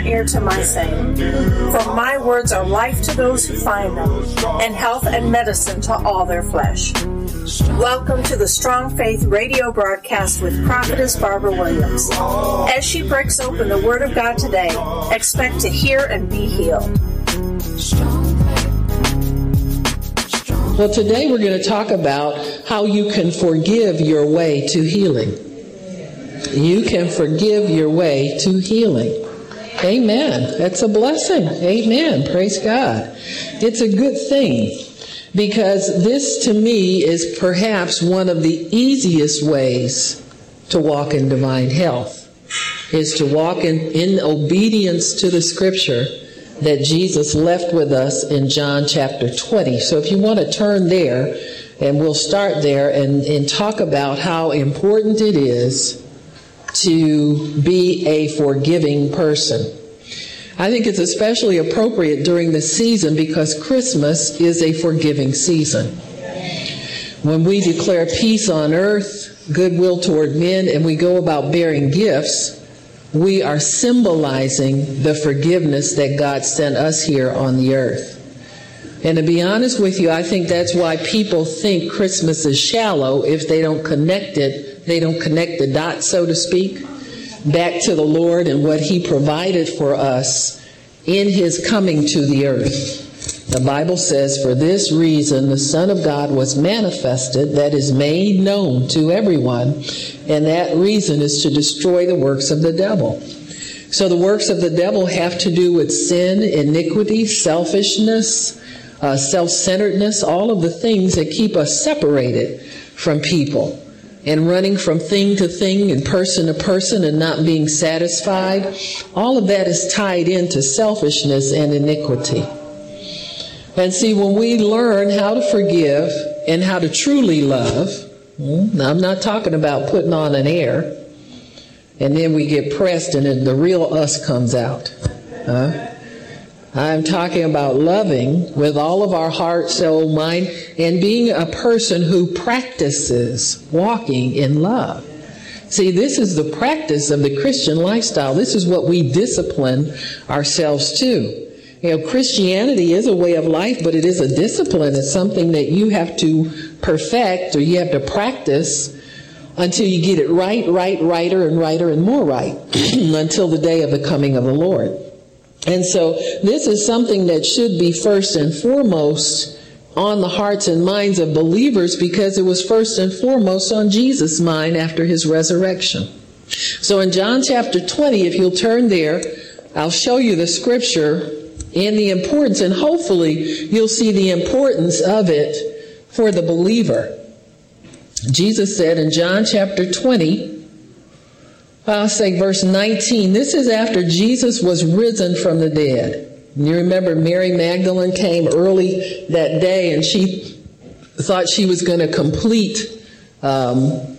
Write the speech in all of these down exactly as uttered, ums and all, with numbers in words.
ear to my saying. For my words are life to those who find them, and health and medicine to all their flesh. Welcome to the Strong Faith radio broadcast with Prophetess Barbara Williams. As she breaks open the Word of God today, expect to hear and be healed. Well, today we're going to talk about how you can forgive your way to healing. You can forgive your way to healing. Amen. That's a blessing. Amen. Praise God. It's a good thing, because this to me is perhaps one of the easiest ways to walk in divine health, is to walk in, in obedience to the scripture that Jesus left with us in John chapter twenty. So if you want to turn there, and we'll start there and, and talk about how important it is to be a forgiving person. I think it's especially appropriate during the season because Christmas is a forgiving season. When we declare peace on earth, goodwill toward men, and we go about bearing gifts, we are symbolizing the forgiveness that God sent us here on the earth. And to be honest with you, I think that's why people think Christmas is shallow if they don't connect it, they don't connect the dots, so to speak, back to the Lord and what He provided for us in His coming to the earth. The Bible says, for this reason the Son of God was manifested, that is made known to everyone, and that reason is to destroy the works of the devil. So the works of the devil have to do with sin, iniquity, selfishness, uh, self-centeredness, all of the things that keep us separated from people and running from thing to thing and person to person and not being satisfied. All of that is tied into selfishness and iniquity. And see, when we learn how to forgive and how to truly love, now I'm not talking about putting on an air and then we get pressed and then the real us comes out. Huh? I'm talking about loving with all of our heart, soul, mind, and being a person who practices walking in love. See, this is the practice of the Christian lifestyle. This is what we discipline ourselves to. You know, Christianity is a way of life, but it is a discipline. It's something that you have to perfect or you have to practice until you get it right, right, righter, and righter, and more right until the day of the coming of the Lord. And so this is something that should be first and foremost on the hearts and minds of believers, because it was first and foremost on Jesus' mind after His resurrection. So in John chapter twenty, if you'll turn there, I'll show you the scripture and the importance, and hopefully you'll see the importance of it for the believer. Jesus said in John chapter twenty, I'll say verse nineteen, this is after Jesus was risen from the dead. And you remember Mary Magdalene came early that day and she thought she was going to complete um,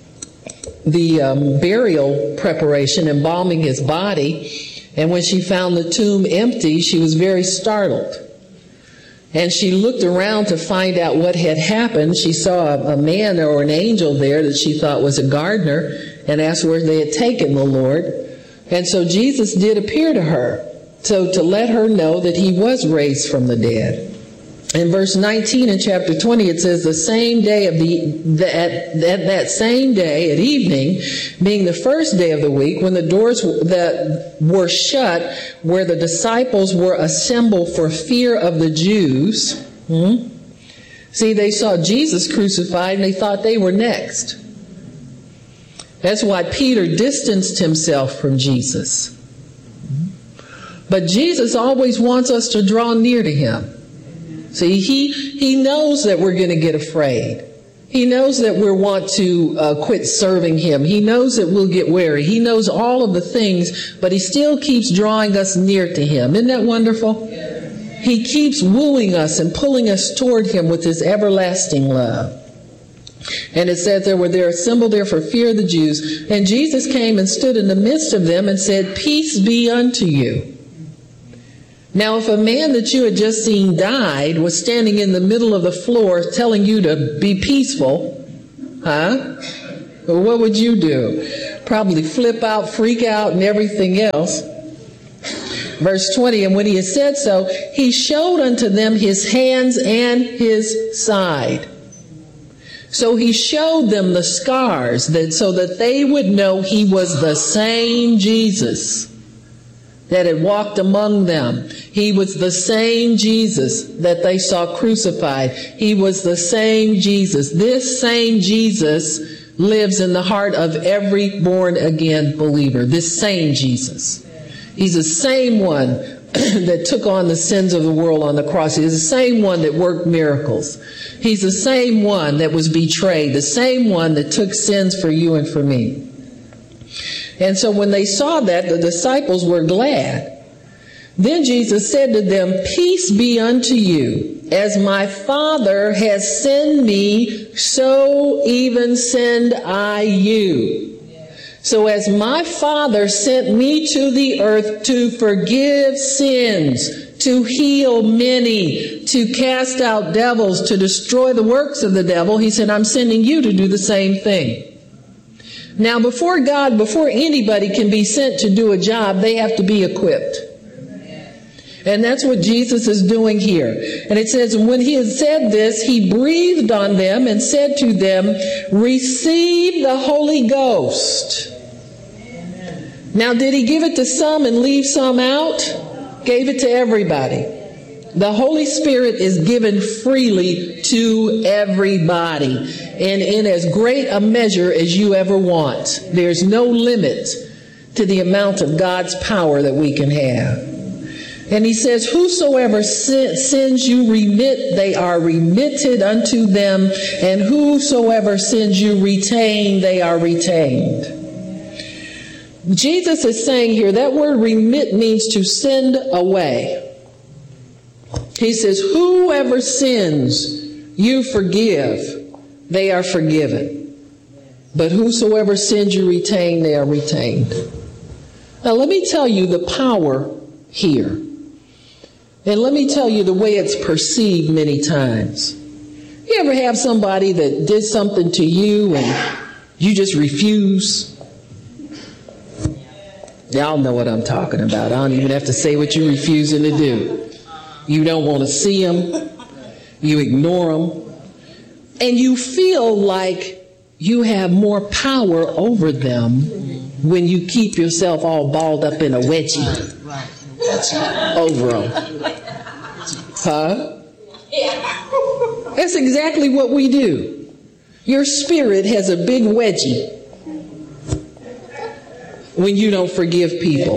the um, burial preparation, embalming His body. And when she found the tomb empty, she was very startled. And she looked around to find out what had happened. She saw a, a man or an angel there that she thought was a gardener and asked where they had taken the Lord. And so Jesus did appear to her, so to let her know that He was raised from the dead. In verse nineteen in chapter twenty, it says, the same day of the, the at, at that same day at evening, being the first day of the week, when the doors that were shut, where the disciples were assembled for fear of the Jews. Hmm? See, they saw Jesus crucified and they thought they were next. That's why Peter distanced himself from Jesus. But Jesus always wants us to draw near to Him. See, he, he knows that we're going to get afraid. He knows that we want to uh, quit serving Him. He knows that we'll get weary. He knows all of the things, but He still keeps drawing us near to Him. Isn't that wonderful? He keeps wooing us and pulling us toward Him with His everlasting love. And it says they were there assembled there for fear of the Jews. And Jesus came and stood in the midst of them and said, peace be unto you. Now, if a man that you had just seen died was standing in the middle of the floor telling you to be peaceful, huh? Well, what would you do? Probably flip out, freak out, and everything else. Verse twenty, and when he had said so, he showed unto them his hands and his side. So he showed them the scars that so that they would know he was the same Jesus that had walked among them. He was the same Jesus that they saw crucified. He was the same Jesus. This same Jesus lives in the heart of every born again believer. This same Jesus. He's the same one that took on the sins of the world on the cross. He's the same one that worked miracles. He's the same one that was betrayed, the same one that took sins for you and for me. And so when they saw that, the disciples were glad. Then Jesus said to them, peace be unto you. As my Father has sent me, so even send I you. So as my Father sent me to the earth to forgive sins, to heal many, to cast out devils, to destroy the works of the devil, he said, I'm sending you to do the same thing. Now, before God, before anybody can be sent to do a job, they have to be equipped. And that's what Jesus is doing here. And it says, when he had said this, he breathed on them and said to them, receive the Holy Ghost. Now, did he give it to some and leave some out? Gave it to everybody. The Holy Spirit is given freely to everybody, and in as great a measure as you ever want. There's no limit to the amount of God's power that we can have. And he says, whosoever sin, sins you remit, they are remitted unto them, and whosoever sins you retain, they are retained. Jesus is saying here, that word remit means to send away. He says, whoever sins you forgive, they are forgiven. But whosoever sins you retain, they are retained. Now let me tell you the power here. And let me tell you the way it's perceived many times. You ever have somebody that did something to you and you just refuse? Y'all know what I'm talking about. I don't even have to say what you're refusing to do. You don't want to see them. You ignore them. And you feel like you have more power over them when you keep yourself all balled up in a wedgie over them. Huh? That's exactly what we do. Your spirit has a big wedgie when you don't forgive people.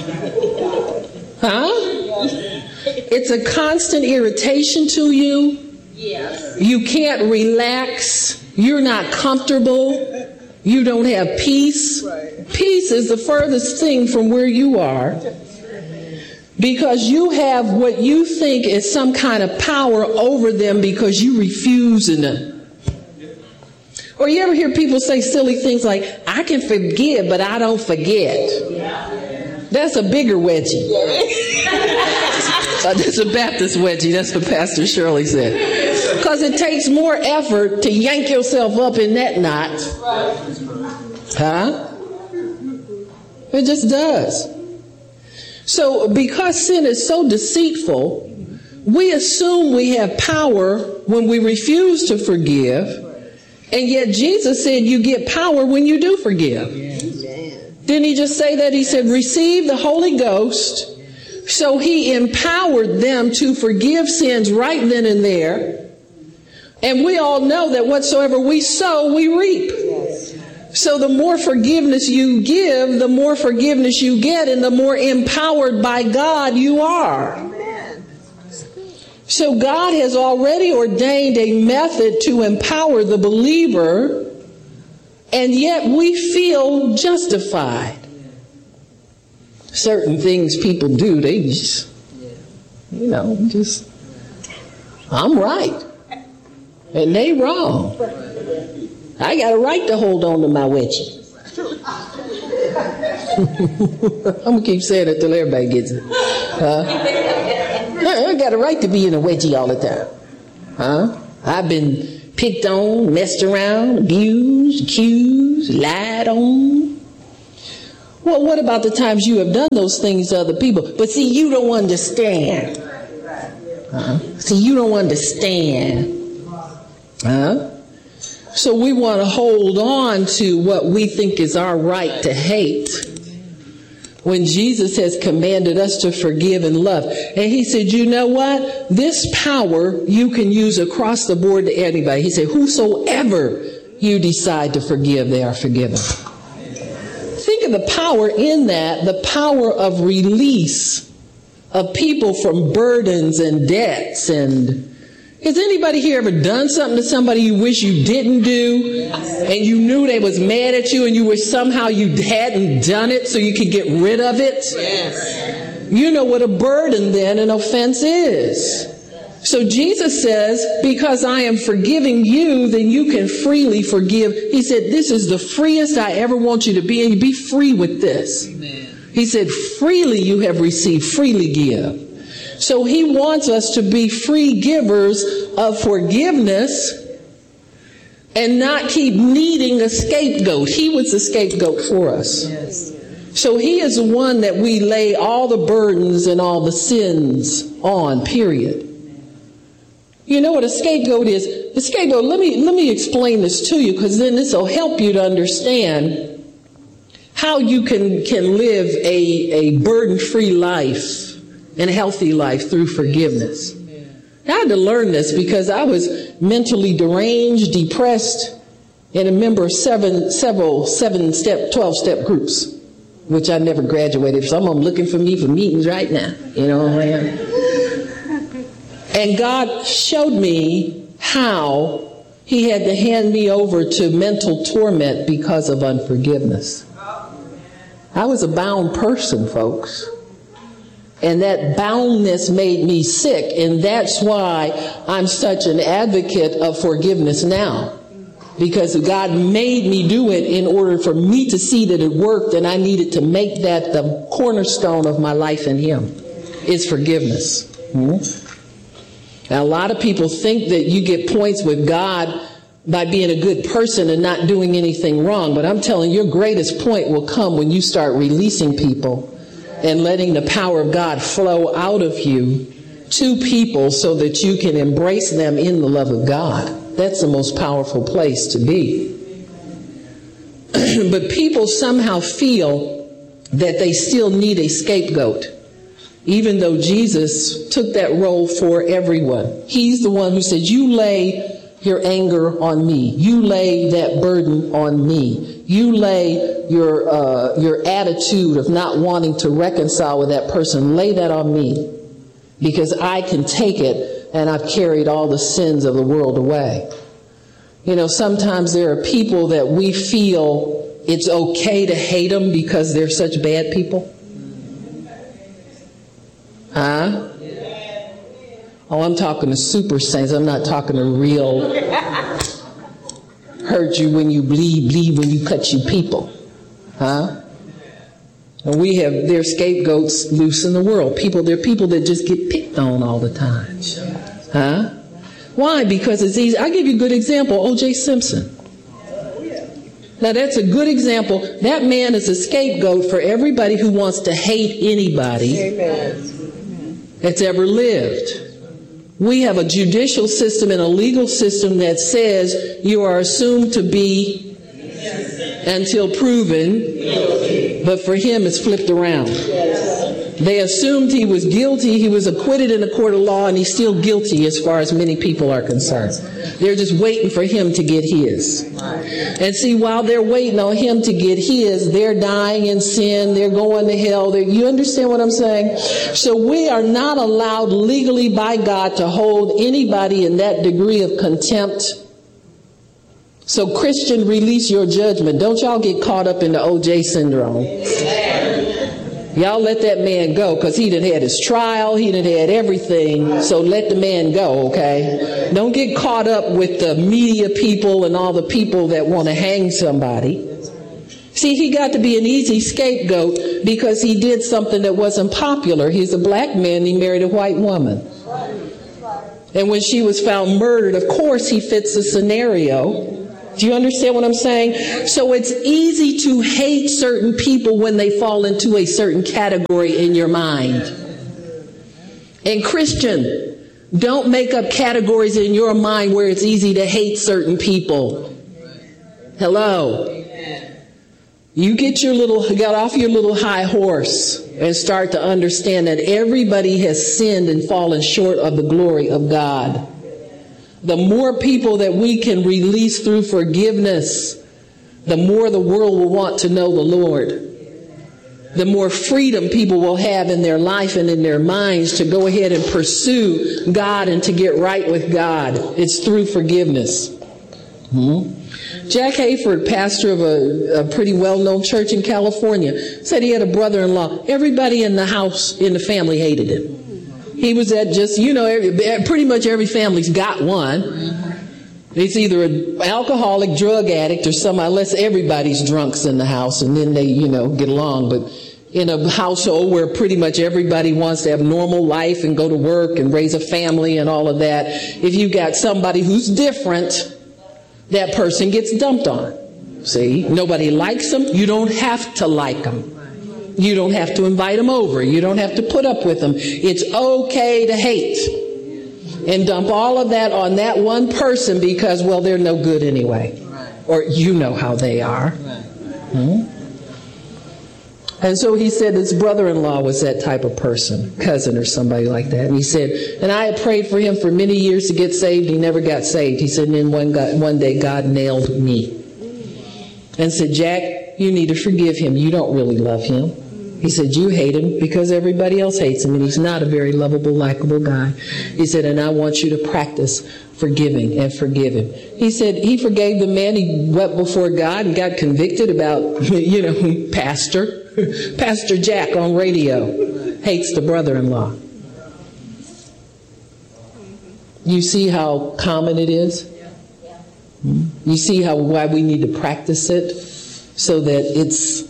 Huh? It's a constant irritation to you. Yes. You can't relax. You're not comfortable. You don't have peace. Right. Peace is the furthest thing from where you are, because you have what you think is some kind of power over them because you refuse them. Or you ever hear people say silly things like, I can forgive, but I don't forget. That's a bigger wedgie. uh, that's a Baptist wedgie. That's what Pastor Shirley said. Because it takes more effort to yank yourself up in that knot. Huh? It just does. So because sin is so deceitful, we assume we have power when we refuse to forgive. And yet Jesus said you get power when you do forgive. Didn't he just say that? He said, receive the Holy Ghost. So he empowered them to forgive sins right then and there. And we all know that whatsoever we sow, we reap. So the more forgiveness you give, the more forgiveness you get, and the more empowered by God you are. So God has already ordained a method to empower the believer, and yet we feel justified. Certain things people do, they just, you know, just, I'm right, and they wrong. I got a right to hold on to my wedgie. I'm going to keep saying it till everybody gets it. Huh? I got a right to be in a wedgie all the time. Huh? I've been picked on, messed around, abused, accused, lied on. Well, what about the times you have done those things to other people? But see, you don't understand. Uh-huh. See, you don't understand. Huh? So we want to hold on to what we think is our right to hate, when Jesus has commanded us to forgive and love. And he said, you know what? This power you can use across the board to anybody. He said, whosoever you decide to forgive, they are forgiven. Think of the power in that, the power of release of people from burdens and debts. And has anybody here ever done something to somebody you wish you didn't do, and you knew they was mad at you, and you wish somehow you hadn't done it so you could get rid of it? Yes. You know what a burden then an offense is. So Jesus says, because I am forgiving you, then you can freely forgive. He said, this is the freest I ever want you to be, and you be free with this. Amen. He said, freely you have received, freely give. So he wants us to be free givers of forgiveness and not keep needing a scapegoat. He was the scapegoat for us. Yes. So he is the one that we lay all the burdens and all the sins on, period. You know what a scapegoat is? The scapegoat, let me, let me explain this to you, because then this will help you to understand how you can, can live a, a burden-free life and a healthy life through forgiveness. I had to learn this because I was mentally deranged, depressed, and a member of seven, several seven-step, twelve-step groups, which I never graduated. Some of them looking for me for meetings right now. You know what I mean? And God showed me how he had to hand me over to mental torment because of unforgiveness. I was a bound person, folks. And that boundness made me sick. And that's why I'm such an advocate of forgiveness now. Because God made me do it in order for me to see that it worked. And I needed to make that the cornerstone of my life in him. Is forgiveness. Mm-hmm. Now, a lot of people think that you get points with God by being a good person and not doing anything wrong. But I'm telling you, your greatest point will come when you start releasing people and letting the power of God flow out of you to people so that you can embrace them in the love of God. That's the most powerful place to be. But people somehow feel that they still need a scapegoat, even though Jesus took that role for everyone. He's the one who said, you lay your anger on me. You lay that burden on me. You lay your uh, your attitude of not wanting to reconcile with that person. Lay that on me, because I can take it, and I've carried all the sins of the world away. You know, sometimes there are people that we feel it's okay to hate them because they're such bad people. Huh? Oh, I'm talking to super saints. I'm not talking to real hurt you when you bleed, bleed when you cut you people. Huh? And we have their scapegoats loose in the world. People, they're people that just get picked on all the time. Huh? Why? Because it's easy. I'll give you a good example. O J Simpson. Now that's a good example. That man is a scapegoat for everybody who wants to hate anybody that's ever lived. We have a judicial system and a legal system that says you are assumed to be until proven, but for him it's flipped around. They assumed he was guilty, he was acquitted in a court of law, and he's still guilty as far as many people are concerned. They're just waiting for him to get his. And see, while they're waiting on him to get his, they're dying in sin, they're going to hell. They're, you understand what I'm saying? So we are not allowed legally by God to hold anybody in that degree of contempt. So Christian, release your judgment. Don't y'all get caught up in the O J syndrome. Y'all let that man go, because he done had his trial, he done had everything, so let the man go, okay? Don't get caught up with the media people and all the people that want to hang somebody. See, he got to be an easy scapegoat because he did something that wasn't popular. He's a black man, he married a white woman. And when she was found murdered, of course he fits the scenario. Do you understand what I'm saying? So it's easy to hate certain people when they fall into a certain category in your mind. And Christian, don't make up categories in your mind where it's easy to hate certain people. Hello. You get your little, get off your little high horse and start to understand that everybody has sinned and fallen short of the glory of God. The more people that we can release through forgiveness, the more the world will want to know the Lord. The more freedom people will have in their life and in their minds to go ahead and pursue God and to get right with God. It's through forgiveness. Hmm? Jack Hayford, pastor of a, a pretty well-known church in California, said he had a brother-in-law. Everybody in the house, in the family, hated him. He was at just, you know, every, pretty much every family's got one. It's either an alcoholic, drug addict, or somebody, unless everybody's drunks in the house, and then they, you know, get along. But in a household where pretty much everybody wants to have normal life and go to work and raise a family and all of that, if you've got somebody who's different, that person gets dumped on. See, nobody likes them. You don't have to like them. You don't have to invite them over. You don't have to put up with them. It's okay to hate and dump all of that on that one person because, well, they're no good anyway. Or you know how they are. Hmm? And so he said his brother-in-law was that type of person, cousin or somebody like that. And he said, and I had prayed for him for many years to get saved. He never got saved. He said, and then one, God, one day God nailed me and said, Jack, you need to forgive him. You don't really love him. He said, you hate him because everybody else hates him, and he's not a very lovable, likable guy. He said, and I want you to practice forgiving and forgive him. He said he forgave the man. He wept before God and got convicted about, you know, pastor. Pastor Jack on radio hates the brother-in-law. You see how common it is? You see how why we need to practice it so that it's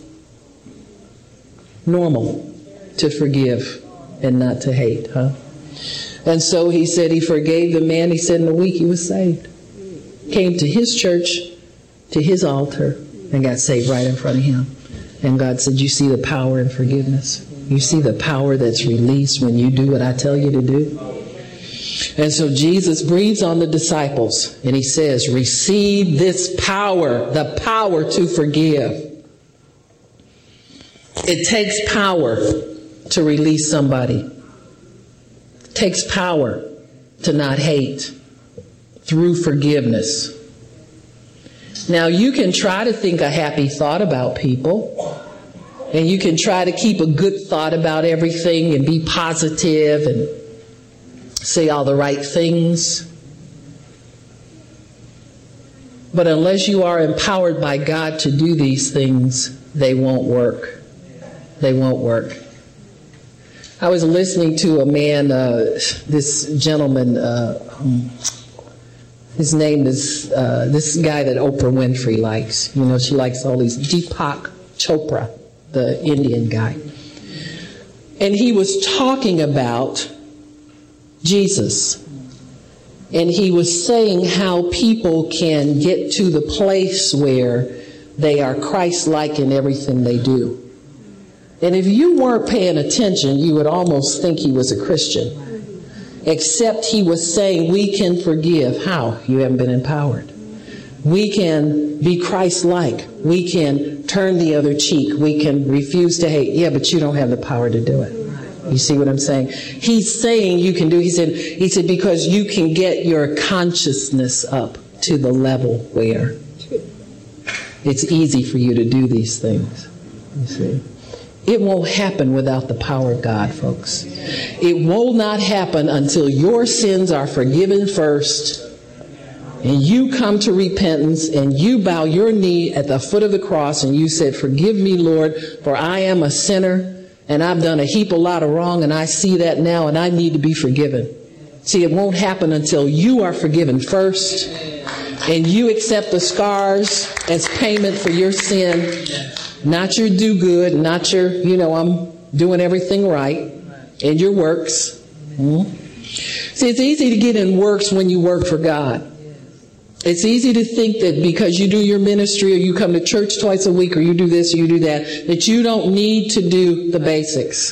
normal to forgive and not to hate, huh? And so he said he forgave the man. He said in a week he was saved. Came to his church, to his altar, and got saved right in front of him. And God said, you see the power in forgiveness? You see the power that's released when you do what I tell you to do? And so Jesus breathes on the disciples and he says, receive this power, the power to forgive. It takes power to release somebody. It takes power to not hate through forgiveness. Now, you can try to think a happy thought about people, and you can try to keep a good thought about everything and be positive and say all the right things. But unless you are empowered by God to do these things, they won't work. They won't work. I was listening to a man, uh, this gentleman, uh, his name is, uh, this guy that Oprah Winfrey likes. You know, she likes all these, Deepak Chopra, the Indian guy. And he was talking about Jesus. And he was saying how people can get to the place where they are Christ-like in everything they do. And if you weren't paying attention, you would almost think he was a Christian. Except he was saying we can forgive. How? You haven't been empowered. We can be Christ-like. We can turn the other cheek. We can refuse to hate. Yeah, but you don't have the power to do it. You see what I'm saying? He's saying you can do it. He said, he said, because you can get your consciousness up to the level where it's easy for you to do these things. You see? It won't happen without the power of God, folks. It will not happen until your sins are forgiven first, and you come to repentance, and you bow your knee at the foot of the cross, and you said, forgive me, Lord, for I am a sinner, and I've done a heap a lot of wrong, and I see that now, and I need to be forgiven. See, it won't happen until you are forgiven first, and you accept the scars as payment for your sin. Not your do good, not your, you know, I'm doing everything right, and your works. Mm-hmm. See, it's easy to get in works when you work for God. It's easy to think that because you do your ministry or you come to church twice a week or you do this or you do that, that you don't need to do the basics.